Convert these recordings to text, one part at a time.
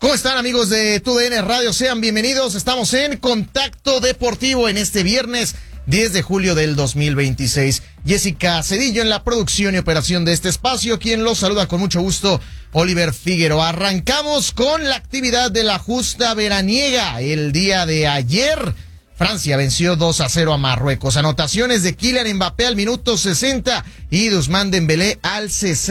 ¿Cómo están, amigos de TUDN Radio? Sean bienvenidos. Estamos en Contacto Deportivo en este viernes 10 de julio del 2026. Jessica Cedillo en la producción y operación de este espacio, quien los saluda con mucho gusto, Oliver Figueroa. Arrancamos con la actividad de la justa veraniega. El día de ayer, Francia venció 2-0 a Marruecos. Anotaciones de Kylian Mbappé al minuto 60 y de Ousmane Dembélé al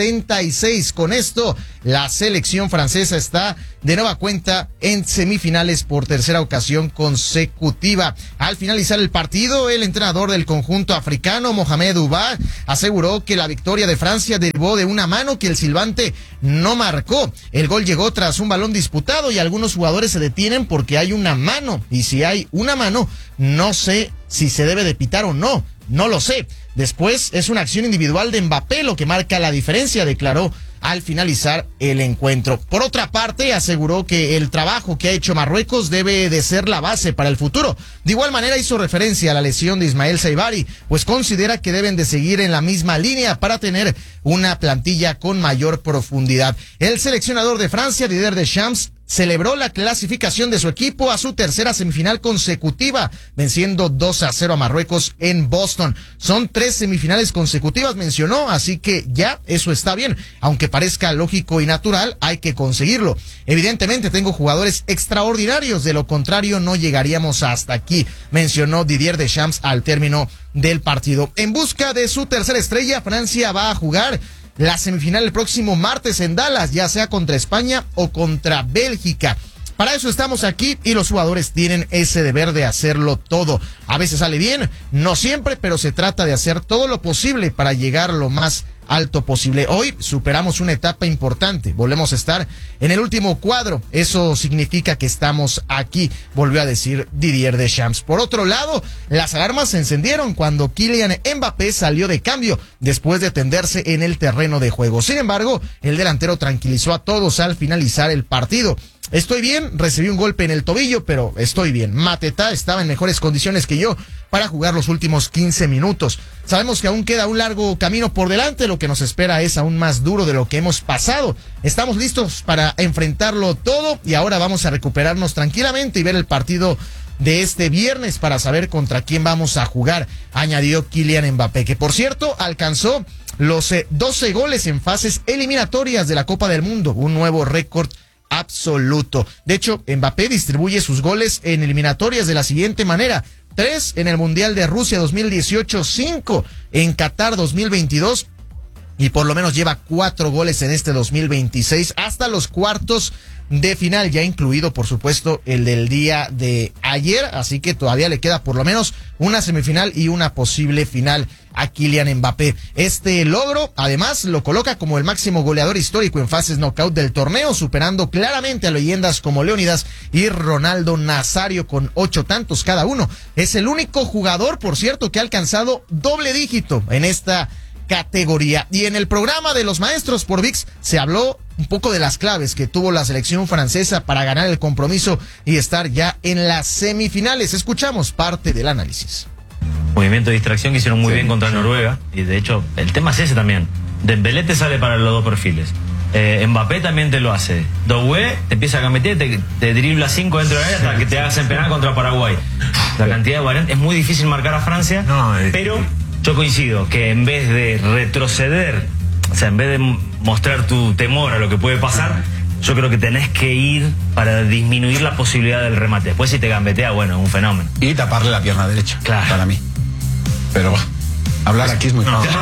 66. Con esto, la selección francesa está de nueva cuenta en semifinales por tercera ocasión consecutiva. Al finalizar el partido, el entrenador del conjunto africano, Mohamed Oubah, aseguró que la victoria de Francia derivó de una mano que el silbante no marcó. El gol llegó tras un balón disputado y algunos jugadores se detienen porque hay una mano. Y si hay una mano, no sé si se debe de pitar o no. No lo sé. Después es una acción individual de Mbappé lo que marca la diferencia, declaró al finalizar el encuentro. Por otra parte, aseguró que el trabajo que ha hecho Marruecos debe de ser la base para el futuro. De igual manera hizo referencia a la lesión de Ismael Saibari, pues considera que deben de seguir en la misma línea para tener una plantilla con mayor profundidad. El seleccionador de Francia, Didier Deschamps, celebró la clasificación de su equipo a su tercera semifinal consecutiva, venciendo 2-0 a Marruecos en Boston. Son 3 semifinales consecutivas, mencionó, así que ya eso está bien. Aunque parezca lógico y natural, hay que conseguirlo. Evidentemente tengo jugadores extraordinarios, de lo contrario no llegaríamos hasta aquí, mencionó Didier Deschamps al término del partido. En busca de su tercera estrella, Francia va a jugar la semifinal el próximo martes en Dallas, ya sea contra España o contra Bélgica. Para eso estamos aquí y los jugadores tienen ese deber de hacerlo todo. A veces sale bien, no siempre, pero se trata de hacer todo lo posible para llegar lo más alto posible. Hoy superamos una etapa importante, volvemos a estar en el último cuadro, eso significa que estamos aquí, volvió a decir Didier Deschamps. Por otro lado, las alarmas se encendieron cuando Kylian Mbappé salió de cambio después de tenderse en el terreno de juego. Sin embargo, el delantero tranquilizó a todos al finalizar el partido. Estoy bien, recibí un golpe en el tobillo, pero estoy bien. Mateta estaba en mejores condiciones que yo para jugar los últimos 15 minutos. Sabemos que aún queda un largo camino por delante, lo que nos espera es aún más duro de lo que hemos pasado. Estamos listos para enfrentarlo todo y ahora vamos a recuperarnos tranquilamente y ver el partido de este viernes para saber contra quién vamos a jugar, añadió Kylian Mbappé, que por cierto alcanzó los 12 goles en fases eliminatorias de la Copa del Mundo, un nuevo récord absoluto. De hecho, Mbappé distribuye sus goles en eliminatorias de la siguiente manera: 3 en el Mundial de Rusia 2018, 5 en Qatar 2022 y por lo menos lleva 4 goles en este 2026 hasta los cuartos de final, ya incluido por supuesto el del día de ayer, así que todavía le queda por lo menos una semifinal y una posible final a Kylian Mbappé. Este logro además lo coloca como el máximo goleador histórico en fases knockout del torneo, superando claramente a leyendas como Leónidas y Ronaldo Nazario con 8 tantos cada uno. Es el único jugador, por cierto, que ha alcanzado doble dígito en esta categoría. Y en el programa de los maestros por ViX se habló un poco de las claves que tuvo la selección francesa para ganar el compromiso y estar ya en las semifinales. Escuchamos parte del análisis. Movimiento de distracción que hicieron muy bien contra Noruega, y de hecho el tema es ese también. Dembélé te sale para los dos perfiles, Mbappé también te lo hace, Doué te empieza a gambetear, te dribla 5 dentro de la área hasta que te hagas en penal contra Paraguay. La cantidad de variantes, es muy difícil marcar a Francia, pero yo coincido que en vez de retroceder, o sea, en vez de mostrar tu temor a lo que puede pasar, yo creo que tenés que ir para disminuir la posibilidad del remate. Después si te gambetea, bueno, es un fenómeno. Y taparle la pierna derecha, claro, para mí. Pero hablar aquí es muy fácil.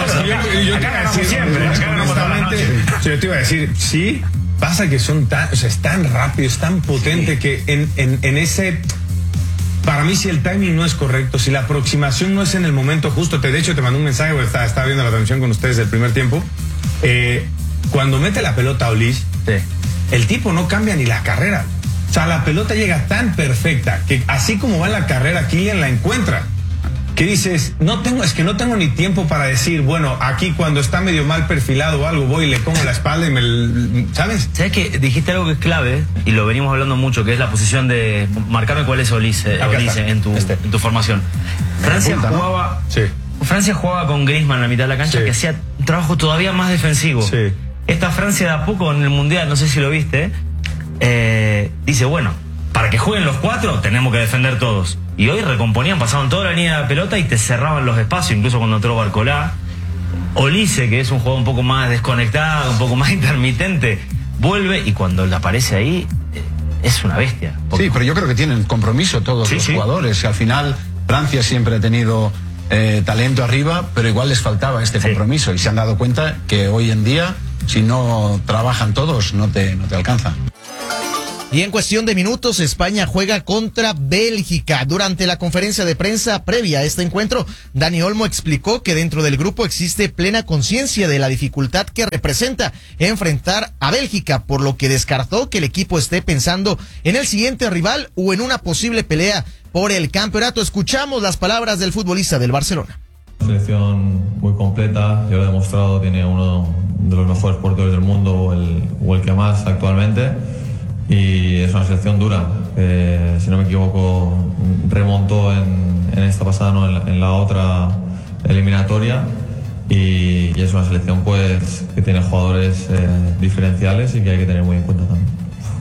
Yo te iba a decir, sí, pasa que son tan, o sea, es tan rápido, es tan potente que en ese... Para mí, si el timing no es correcto, si la aproximación no es en el momento justo, de hecho te mandé un mensaje, porque estaba viendo la transmisión con ustedes del primer tiempo, cuando mete la pelota a Olís, el tipo no cambia ni la carrera. O sea, la pelota llega tan perfecta que así como va en la carrera, Kylian la encuentra. ¿Qué dices? Es que no tengo ni tiempo para decir, bueno, aquí cuando está medio mal perfilado o algo, voy y le pongo la espalda y ¿sabes? ¿Sabes que dijiste algo que es clave? Y lo venimos hablando mucho, que es la posición de... Marcarme cuál es Olís en tu formación. Francia jugaba... Sí. Francia jugaba con Griezmann en la mitad de la cancha, que hacía un trabajo todavía más defensivo. Sí. Esta Francia de a poco en el Mundial, no sé si lo viste, dice, bueno, para que jueguen los 4 tenemos que defender todos. Y hoy recomponían, pasaban toda la línea de la pelota y te cerraban los espacios, incluso cuando entró Barcolá. Olise, que es un jugador un poco más desconectado, un poco más intermitente, vuelve y cuando le aparece ahí, es una bestia. Sí, pero yo creo que tienen compromiso todos los jugadores. Al final, Francia siempre ha tenido talento arriba, pero igual les faltaba este compromiso y se han dado cuenta que hoy en día, si no trabajan todos, no te alcanza. Y en cuestión de minutos, España juega contra Bélgica. Durante la conferencia de prensa previa a este encuentro, Dani Olmo explicó que dentro del grupo existe plena conciencia de la dificultad que representa enfrentar a Bélgica, por lo que descartó que el equipo esté pensando en el siguiente rival o en una posible pelea por el campeonato. Escuchamos las palabras del futbolista del Barcelona. Selección muy completa, ya lo he demostrado, tiene uno de los mejores porteros del mundo o el que más actualmente. Y es una selección dura, si no me equivoco remontó en esta pasada, no, en la otra eliminatoria, y es una selección pues que tiene jugadores diferenciales y que hay que tener muy en cuenta también.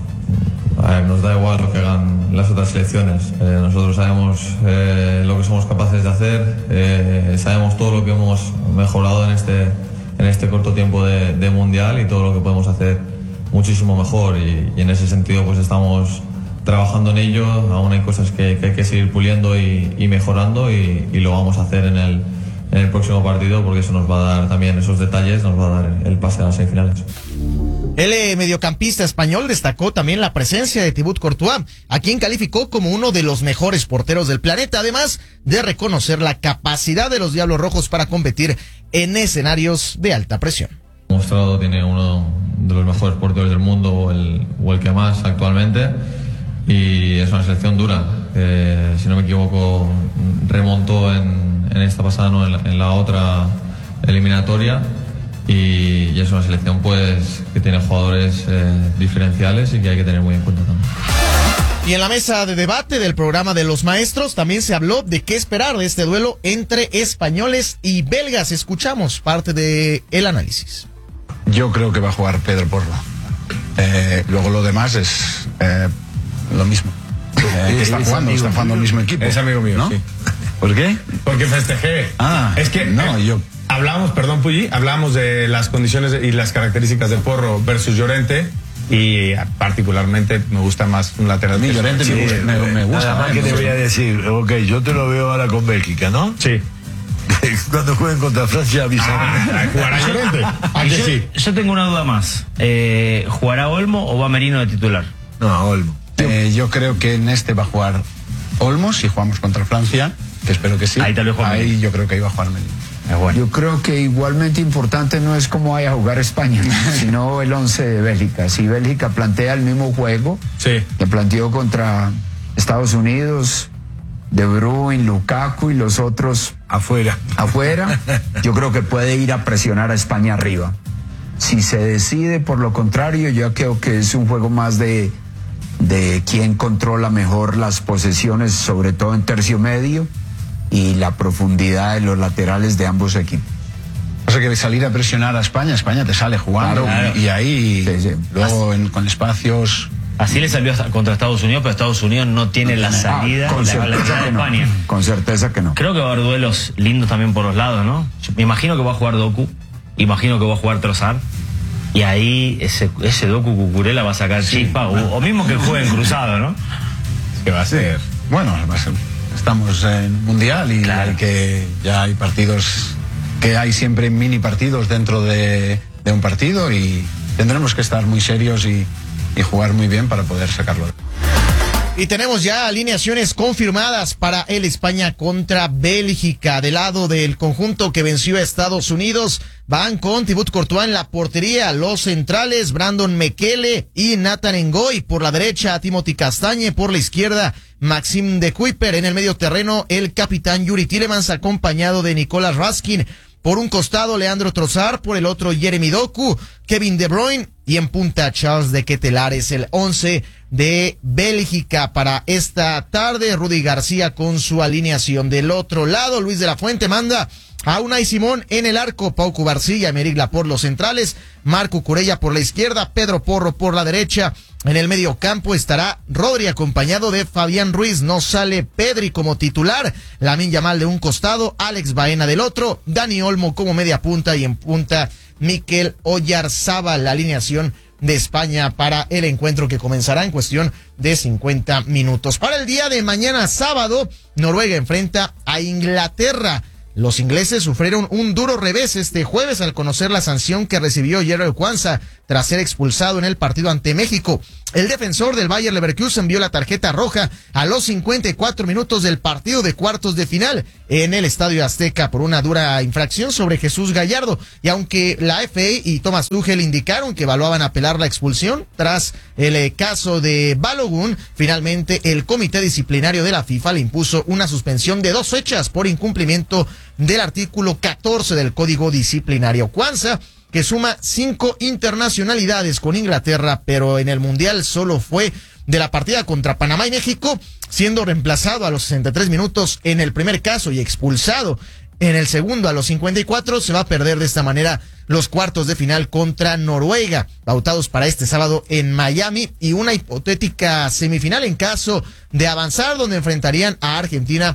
A ver, nos da igual lo que hagan las otras selecciones, nosotros sabemos lo que somos capaces de hacer, sabemos todo lo que hemos mejorado en este corto tiempo de mundial y todo lo que podemos hacer muchísimo mejor, y en ese sentido pues estamos trabajando en ello. Aún hay cosas que hay que seguir puliendo y mejorando, y lo vamos a hacer en el próximo partido, porque eso nos va a dar también esos detalles, nos va a dar el pase a las semifinales. El mediocampista español destacó también la presencia de Thibaut Courtois, a quien calificó como uno de los mejores porteros del planeta, además de reconocer la capacidad de los Diablos Rojos para competir en escenarios de alta presión. Mostrado, tiene uno de los mejores porteros del mundo o el que más actualmente, y es una selección dura, si no me equivoco remontó en esta pasada, no, en la otra eliminatoria, y es una selección pues que tiene jugadores diferenciales y que hay que tener muy en cuenta también. Y en la mesa de debate del programa de los maestros también se habló de qué esperar de este duelo entre españoles y belgas. Escuchamos parte del análisis. Yo creo que va a jugar Pedro Porro. Luego lo demás es lo mismo. Está jugando el mismo equipo. Es amigo mío, ¿no? Sí. ¿Por qué? Porque festejé. Es que no, yo... Hablamos de las condiciones y las características de Porro versus Llorente, y particularmente me gusta más un lateral. A mí Llorente me gusta. Nada más que te voy a decir, yo te lo veo ahora con Bélgica, ¿no? Sí. Cuando jueguen contra Francia avisan. ¿Jugará Llorente? Yo tengo una duda más. ¿Jugará Olmo o va Merino de titular? No, Olmo. Yo creo que en este va a jugar Olmo si jugamos contra Francia, que espero que sí. Ahí tal vez juega Merino. Yo creo que ahí va a jugar Merino. Bueno. Yo creo que igualmente importante no es cómo vaya a jugar España, sino el 11 de Bélgica. Si Bélgica plantea el mismo juego que planteó contra Estados Unidos, De Bruyne, Lukaku y los otros afuera, yo creo que puede ir a presionar a España arriba. Si se decide por lo contrario, yo creo que es un juego más de quién controla mejor las posesiones, sobre todo en tercio medio, y la profundidad de los laterales de ambos equipos. O sea que salir a presionar a España te sale jugando, claro. Y ahí luego con espacios. Así le salió contra Estados Unidos, pero Estados Unidos no tiene la salida con certeza que España. No. Con certeza que no. Creo que va a haber duelos lindos también por los lados, ¿no? Me imagino que va a jugar Doku, imagino que va a jugar Trossard, y ahí ese Doku Cucurella va a sacar chispa, o mismo que jueguen cruzado, ¿no? ¿Qué va a ser? Bueno, va a ser. Estamos en Mundial y ya hay partidos, que hay siempre mini partidos dentro de un partido, y tendremos que estar muy serios y jugar muy bien para poder sacarlo. Y tenemos ya alineaciones confirmadas para el España contra Bélgica. Del lado del conjunto que venció a Estados Unidos, van con Thibaut Courtois en la portería, los centrales Brandon Mekele y Nathan Ngoy, por la derecha Timothy Castagne, por la izquierda Maxime de Kuyper, en el medio terreno el capitán Yuri Tielemans acompañado de Nicolas Raskin, por un costado Leandro Trossard, por el otro Jeremy Doku, Kevin De Bruyne, y en punta Charles de Ketelaere. El 11 de Bélgica para esta tarde. Rudy García con su alineación. Del otro lado, Luis de la Fuente manda a Unai Simón en el arco, Pau Cubarsí, Aymeric Laporte los centrales, Marco Curella por la izquierda, Pedro Porro por la derecha. En el medio campo estará Rodri acompañado de Fabián Ruiz. No sale Pedri como titular. Lamine Yamal de un costado, Alex Baena del otro, Dani Olmo como media punta y en punta Mikel Oyarzábal. La alineación de España para el encuentro que comenzará en cuestión de 50 minutos. Para el día de mañana sábado, Noruega enfrenta a Inglaterra. Los ingleses sufrieron un duro revés este jueves al conocer la sanción que recibió Jarell Quansah tras ser expulsado en el partido ante México. El defensor del Bayer Leverkusen vio la tarjeta roja a los 54 minutos del partido de cuartos de final en el Estadio Azteca por una dura infracción sobre Jesús Gallardo. Y aunque la FA y Thomas Tuchel indicaron que evaluaban apelar la expulsión tras el caso de Balogun, finalmente el comité disciplinario de la FIFA le impuso una suspensión de 2 fechas por incumplimiento del artículo 14 del Código Disciplinario. Quansah, que suma 5 internacionalidades con Inglaterra, pero en el Mundial solo fue de la partida contra Panamá y México, siendo reemplazado a los 63 minutos en el primer caso y expulsado en el segundo a los 54, se va a perder de esta manera los cuartos de final contra Noruega, pautados para este sábado en Miami, y una hipotética semifinal en caso de avanzar, donde enfrentarían a Argentina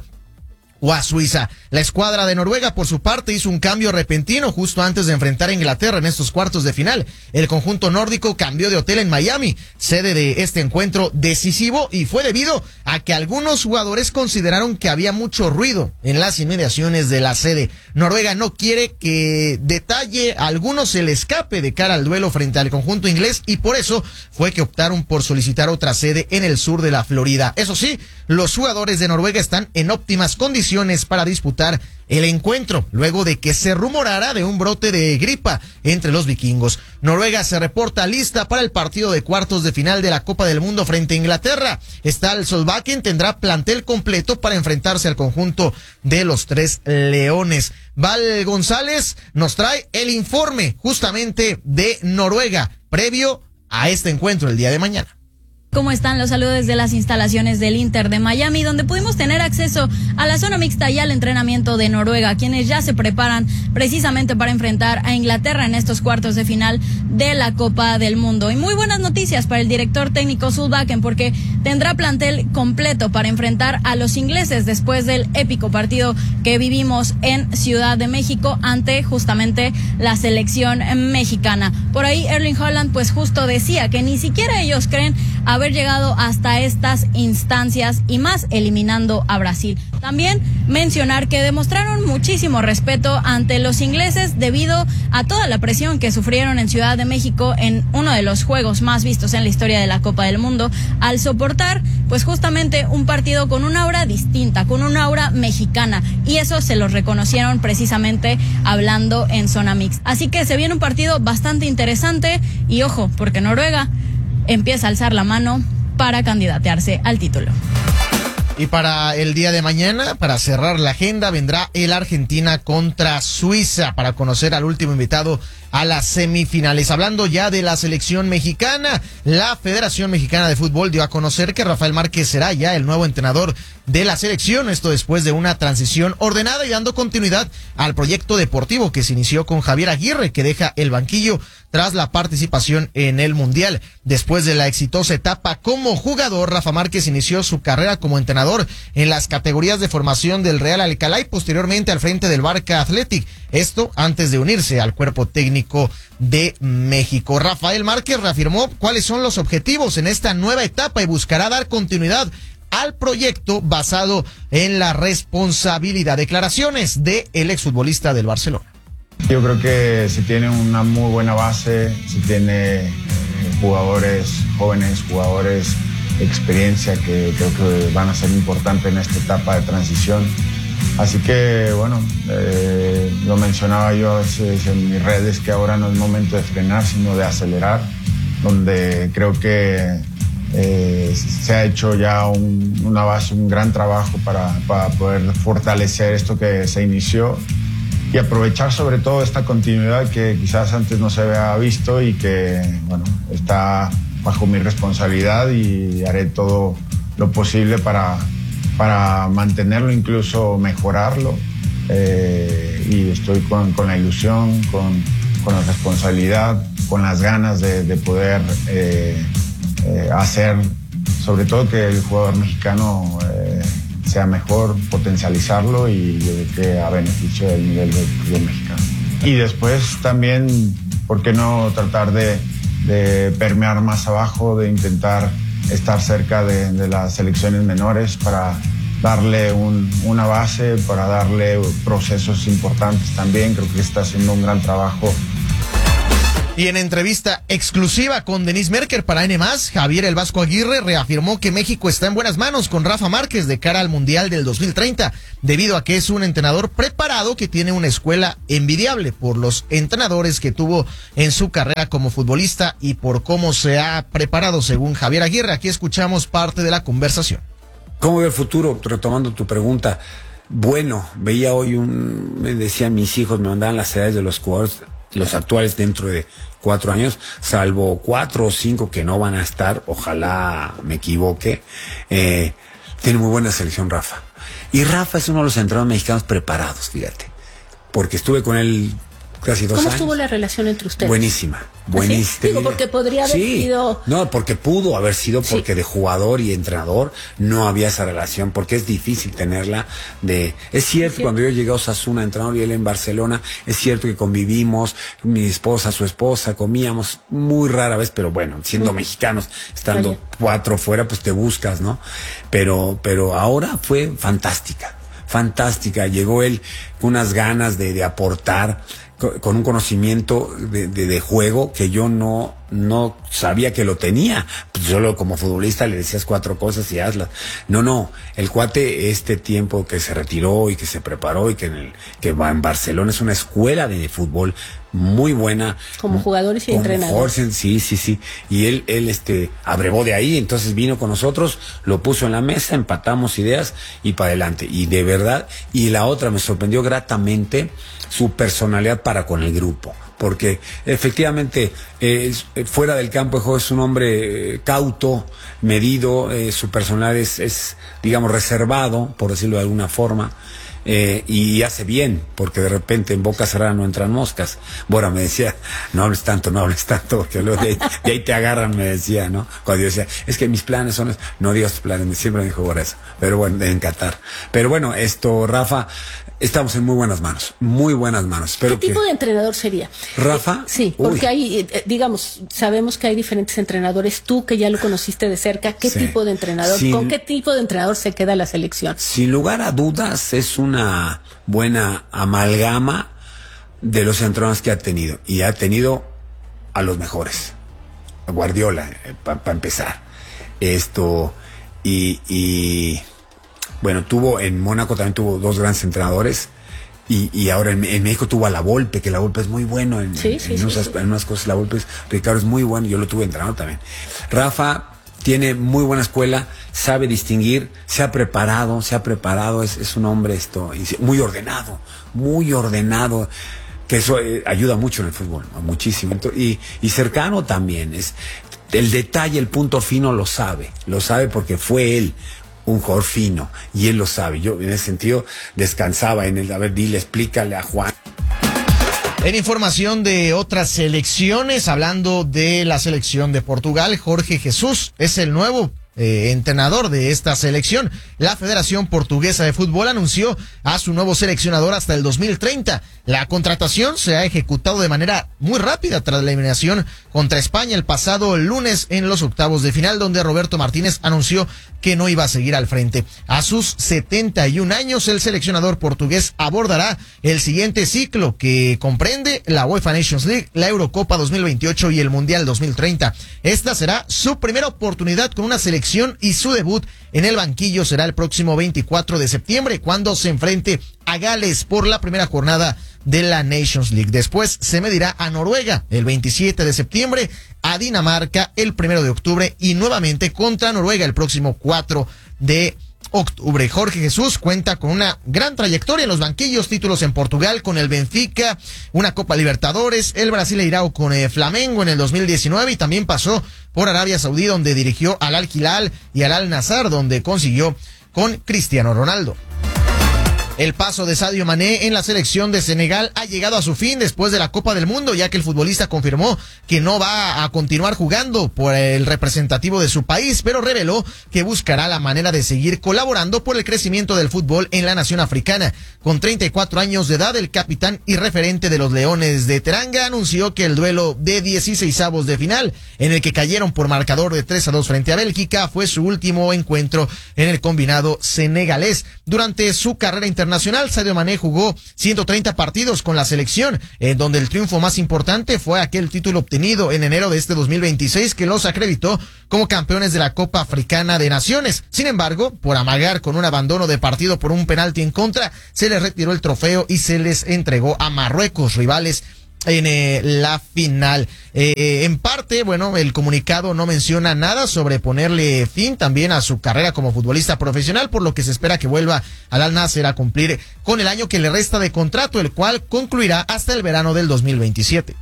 o a Suiza. La escuadra de Noruega, por su parte, hizo un cambio repentino justo antes de enfrentar a Inglaterra en estos cuartos de final. El conjunto nórdico cambió de hotel en Miami, sede de este encuentro decisivo, y fue debido a que algunos jugadores consideraron que había mucho ruido en las inmediaciones de la sede. Noruega no quiere que detalle alguno se le escape de cara al duelo frente al conjunto inglés, y por eso fue que optaron por solicitar otra sede en el sur de la Florida. Eso sí, los jugadores de Noruega están en óptimas condiciones para disputar el encuentro, luego de que se rumorara de un brote de gripa entre los vikingos. Noruega se reporta lista para el partido de cuartos de final de la Copa del Mundo frente a Inglaterra. Stahl Solbakken tendrá plantel completo para enfrentarse al conjunto de los Tres Leones. Val González nos trae el informe justamente de Noruega previo a este encuentro el día de mañana. ¿Cómo están? Los saludos desde las instalaciones del Inter de Miami, donde pudimos tener acceso a la zona mixta y al entrenamiento de Noruega, quienes ya se preparan precisamente para enfrentar a Inglaterra en estos cuartos de final de la Copa del Mundo. Y muy buenas noticias para el director técnico Solbakken, porque tendrá plantel completo para enfrentar a los ingleses después del épico partido que vivimos en Ciudad de México ante justamente la selección mexicana. Por ahí Erling Haaland pues justo decía que ni siquiera ellos creen haber llegado hasta estas instancias, y más eliminando a Brasil. También mencionar que demostraron muchísimo respeto ante los ingleses debido a toda la presión que sufrieron en Ciudad de México en uno de los juegos más vistos en la historia de la Copa del Mundo, al soportar pues justamente un partido con una aura distinta, con una aura mexicana, y eso se los reconocieron precisamente hablando en zona mix. Así que se viene un partido bastante interesante, y ojo, porque Noruega empieza a alzar la mano para candidatearse al título. Y para el día de mañana, para cerrar la agenda, vendrá el Argentina contra Suiza para conocer al último invitado a las semifinales. Hablando ya de la selección mexicana, la Federación Mexicana de Fútbol dio a conocer que Rafael Márquez será ya el nuevo entrenador de la selección, esto después de una transición ordenada y dando continuidad al proyecto deportivo que se inició con Javier Aguirre, que deja el banquillo tras la participación en el Mundial. Después de la exitosa etapa como jugador, Rafa Márquez inició su carrera como entrenador en las categorías de formación del Real Alcalá y posteriormente al frente del Barca Athletic. Esto antes de unirse al cuerpo técnico de México. Rafael Márquez reafirmó cuáles son los objetivos en esta nueva etapa y buscará dar continuidad al proyecto basado en la responsabilidad. Declaraciones de el exfutbolista del Barcelona. Yo creo que se tiene una muy buena base, se tiene jugadores jóvenes, jugadores de experiencia que creo que van a ser importantes en esta etapa de transición. Así que, bueno, lo mencionaba yo a veces en mis redes, que ahora no es momento de frenar, sino de acelerar, donde creo que se ha hecho ya una base, un gran trabajo para poder fortalecer esto que se inició y aprovechar sobre todo esta continuidad que quizás antes no se había visto y que, bueno, está bajo mi responsabilidad, y haré todo lo posible para mantenerlo, incluso mejorarlo. y estoy con la ilusión, con la responsabilidad, con las ganas de poder hacer, sobre todo que el jugador mexicano sea mejor, potencializarlo y que a beneficio del nivel del fútbol mexicano. Y después también, ¿por qué no tratar de permear más abajo, de intentar estar cerca de las selecciones menores para darle una base, para darle procesos importantes también? Creo que está haciendo un gran trabajo. Y en entrevista exclusiva con Denise Merker para N+, Javier El Vasco Aguirre reafirmó que México está en buenas manos con Rafa Márquez de cara al Mundial del 2030, debido a que es un entrenador preparado que tiene una escuela envidiable por los entrenadores que tuvo en su carrera como futbolista y por cómo se ha preparado, según Javier Aguirre. Aquí escuchamos parte de la conversación. ¿Cómo ve el futuro? Retomando tu pregunta. Bueno, veía hoy me decían mis hijos, me mandaban las edades de los jugadores, los actuales dentro de 4 años, salvo 4 o 5 que no van a estar, ojalá me equivoque. Tiene muy buena selección Rafa. Y Rafa es uno de los entrenadores mexicanos preparados, fíjate, porque estuve con él casi 2 años. ¿Cómo estuvo la relación entre ustedes? Buenísima, buenísima. ¿Sí? Digo, porque podría haber sido... No, porque pudo haber sido, porque de jugador y entrenador no había esa relación, porque es difícil tenerla. Es cierto, cuando yo llegué a Osasuna, entrenador y él en Barcelona, es cierto que convivimos, mi esposa, su esposa, comíamos muy rara vez, pero bueno, siendo mexicanos, estando 4 fuera, pues te buscas, ¿no? Pero ahora fue fantástica, llegó él con unas ganas de aportar, con un conocimiento de juego que yo no sabía que lo tenía. Pues solo como futbolista le decías 4 cosas y hazlas. No, el cuate, este tiempo que se retiró y que se preparó y que va en Barcelona, es una escuela de fútbol muy buena. Como jugadores y entrenadores. Sí. Y él abrevó de ahí, entonces vino con nosotros, lo puso en la mesa, empatamos ideas y para adelante. Y de verdad, y la otra me sorprendió gratamente su personalidad para con el grupo, porque efectivamente fuera del campo de juego es un hombre cauto, medido, su personalidad es digamos reservado, por decirlo de alguna forma, y hace bien, porque de repente en boca cerrada no entran moscas. Bora me decía, no hables tanto, porque luego de ahí te agarran, me decía, ¿no? Cuando yo decía, es que mis planes son, no digas tus planes, siempre me dijo Bora eso, pero bueno, en Qatar. Pero bueno, Rafa, estamos en muy buenas manos. ¿Qué tipo de entrenador sería? Rafa. Sí, porque hay, digamos, sabemos que hay diferentes entrenadores. Tú que ya lo conociste de cerca, ¿qué tipo de entrenador? ¿Con qué tipo de entrenador se queda la selección? Sin lugar a dudas, es una buena amalgama de los entrenadores que ha tenido. Y ha tenido a los mejores. Guardiola, para empezar. Bueno, en Mónaco también tuvo 2 grandes entrenadores y ahora en México tuvo a La Volpe, que La Volpe es muy bueno en unas cosas. La Volpe Ricardo es muy bueno, yo lo tuve entrenador también. Rafa tiene muy buena escuela, sabe distinguir, se ha preparado, es un hombre muy ordenado, que eso ayuda mucho en el fútbol, muchísimo. Y cercano también, el detalle, el punto fino lo sabe porque fue él un jugador fino, y él lo sabe. Yo en ese sentido descansaba en él. A ver, explícale a Juan. En información de otras selecciones, hablando de la selección de Portugal, Jorge Jesús es el nuevo entrenador de esta selección. La Federación Portuguesa de Fútbol anunció a su nuevo seleccionador hasta el 2030. La contratación se ha ejecutado de manera muy rápida tras la eliminación contra España el pasado lunes en los octavos de final, donde Roberto Martínez anunció que no iba a seguir al frente. A sus 71 años, el seleccionador portugués abordará el siguiente ciclo, que comprende la UEFA Nations League, la Eurocopa 2028 y el Mundial 2030. Esta será su primera oportunidad con una selección y su debut en el banquillo será el próximo 24 de septiembre, cuando se enfrente a Gales por la primera jornada de la Nations League. Después se medirá a Noruega el 27 de septiembre, a Dinamarca el 1 de octubre y nuevamente contra Noruega el próximo 4 de octubre. Jorge Jesús cuenta con una gran trayectoria en los banquillos, títulos en Portugal con el Benfica, una Copa Libertadores, el Brasileirao con Flamengo en el 2019 y también pasó por Arabia Saudí, donde dirigió al Al Hilal y al Al Nassr, donde consiguió con Cristiano Ronaldo. El paso de Sadio Mané en la selección de Senegal ha llegado a su fin después de la Copa del Mundo, ya que el futbolista confirmó que no va a continuar jugando por el representativo de su país, pero reveló que buscará la manera de seguir colaborando por el crecimiento del fútbol en la nación africana. Con 34 años de edad, el capitán y referente de los Leones de Teranga anunció que el duelo de 16avos de final, en el que cayeron por marcador de 3-2 frente a Bélgica, fue su último encuentro en el combinado senegalés. Durante su carrera internacional, Sadio Mané jugó 130 partidos con la selección, en donde el triunfo más importante fue aquel título obtenido en enero de este 2026 que los acreditó como campeones de la Copa Africana de Naciones. Sin embargo, por amagar con un abandono de partido por un penalti en contra, se les retiró el trofeo y se les entregó a Marruecos, rivales en la final. En parte, bueno, el comunicado no menciona nada sobre ponerle fin también a su carrera como futbolista profesional, por lo que se espera que vuelva al Al Nassr a cumplir con el año que le resta de contrato, el cual concluirá hasta el verano del 2027.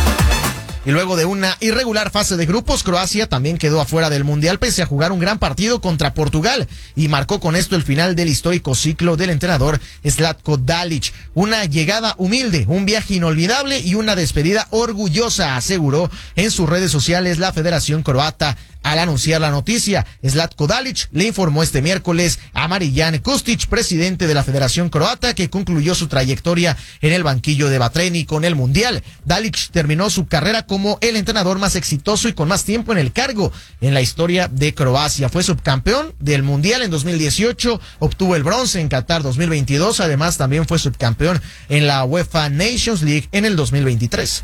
Y luego de una irregular fase de grupos, Croacia también quedó afuera del Mundial pese a jugar un gran partido contra Portugal y marcó con esto el final del histórico ciclo del entrenador Zlatko Dalic. Una llegada humilde, un viaje inolvidable y una despedida orgullosa, aseguró en sus redes sociales la Federación Croata. Al anunciar la noticia, Zlatko Dalic le informó este miércoles a Marijan Kustic, presidente de la Federación Croata, que concluyó su trayectoria en el banquillo de Batreni con el Mundial. Dalic terminó su carrera como el entrenador más exitoso y con más tiempo en el cargo en la historia de Croacia. Fue subcampeón del Mundial en 2018, obtuvo el bronce en Qatar 2022, además también fue subcampeón en la UEFA Nations League en el 2023.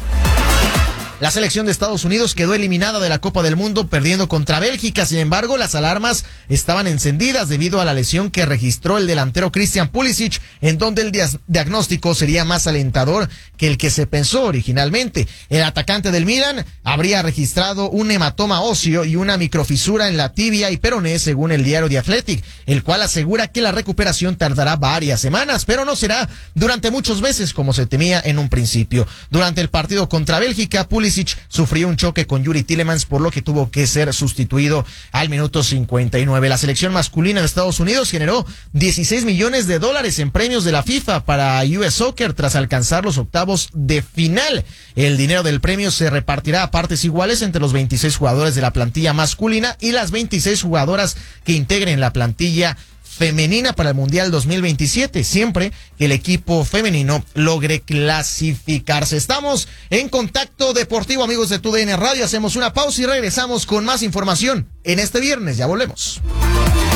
La selección de Estados Unidos quedó eliminada de la Copa del Mundo perdiendo contra Bélgica. Sin embargo, las alarmas estaban encendidas debido a la lesión que registró el delantero Christian Pulisic, en donde el diagnóstico sería más alentador que el que se pensó originalmente. El atacante del Milan habría registrado un hematoma óseo y una microfisura en la tibia y peroné, según el diario The Athletic, el cual asegura que la recuperación tardará varias semanas, pero no será durante muchos meses como se temía en un principio. Durante el partido contra Bélgica, Pulisic sufrió un choque con Yuri Tillemans, por lo que tuvo que ser sustituido al minuto 59. La selección masculina de Estados Unidos generó $16 millones en premios de la FIFA para US Soccer tras alcanzar los octavos de final. El dinero del premio se repartirá a partes iguales entre los 26 jugadores de la plantilla masculina y las 26 jugadoras que integren la plantilla femenina para el Mundial 2027, siempre que el equipo femenino logre clasificarse. Estamos en Contacto Deportivo, amigos de TUDN Radio. Hacemos una pausa y regresamos con más información en este viernes. Ya volvemos.